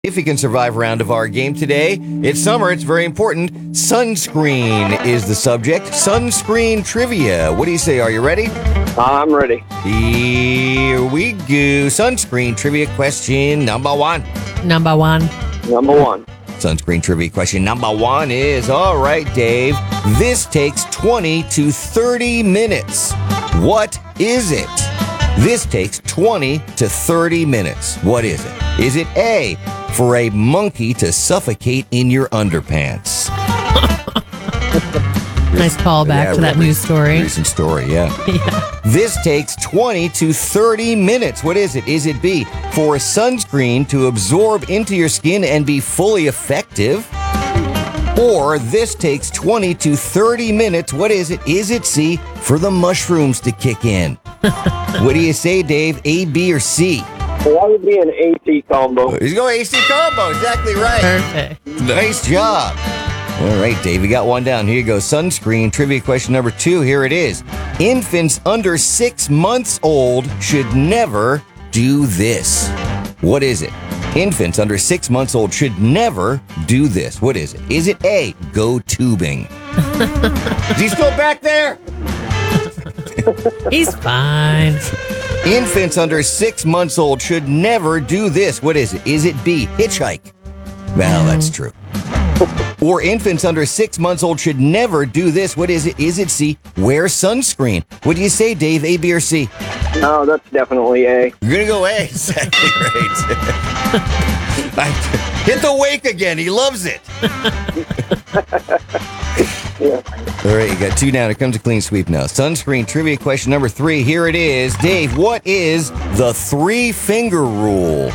If you can survive round of our game today, it's summer, it's very important. Sunscreen is the subject. Sunscreen trivia. What do you say? Are you ready? I'm ready. Here we go. Sunscreen trivia question number one. Number one. Sunscreen trivia question number one is, all right, Dave, this takes 20 to 30 minutes. What is it? This takes 20 to 30 minutes. What is it? Is it A, for a monkey to suffocate in your underpants? Nice callback to that news story. Recent story, yeah. Yeah. This takes 20 to 30 minutes. What is it? Is it B, for a sunscreen to absorb into your skin and be fully effective? Or this takes 20 to 30 minutes. What is it? Is it C, for the mushrooms to kick in? What do you say, Dave? A, B, or C? Well, that would be an AC combo. He's going AC combo. Exactly right. Perfect. Nice job. All right, Dave, you got one down. Here you go. Sunscreen trivia question number 2. Here it is. Infants under 6 months old should never do this. What is it? Infants under 6 months old should never do this. What is it? Is it A, go tubing? Is he still back there? He's fine. Infants under 6 months old should never do this. What is it? Is it B, hitchhike? Well, that's true. Or infants under 6 months old should never do this. What is it? Is it C, wear sunscreen? What do you say, Dave? A, B, or C? No, that's definitely A. You're going to go A. Exactly right. Hit the wake again. He loves it. Yeah. All right, you got 2 down. Here comes a clean sweep now. Sunscreen trivia question number 3. Here it is. Dave, what is the 3-finger rule?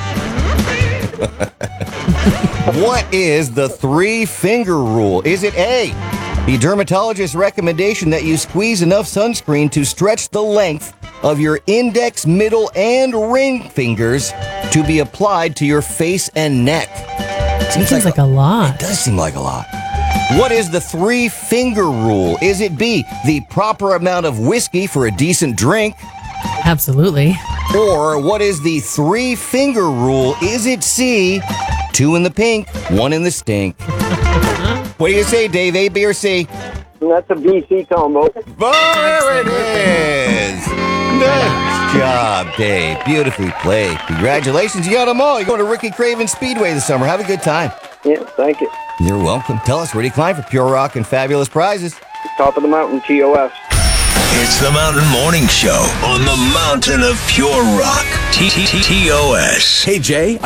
What is the 3-finger rule? Is it A, the dermatologist's recommendation that you squeeze enough sunscreen to stretch the length of your index, middle, and ring fingers to be applied to your face and neck? Seems like a lot. It does seem like a lot. What is the 3-finger rule? Is it B, the proper amount of whiskey for a decent drink? Absolutely. Or what is the 3-finger rule? Is it C, 2 in the pink, 1 in the stink? What do you say, Dave? A, B, or C? That's a BC combo. There it is. Nice job, Dave. Beautifully played. Congratulations. You got them all. You're going to Ricky Craven Speedway this summer. Have a good time. Yeah, thank you. You're welcome. Tell us, where do you climb for pure rock and fabulous prizes? Top of the mountain, TOS. It's the Mountain Morning Show on the Mountain of Pure Rock. TOS. Hey, Jay.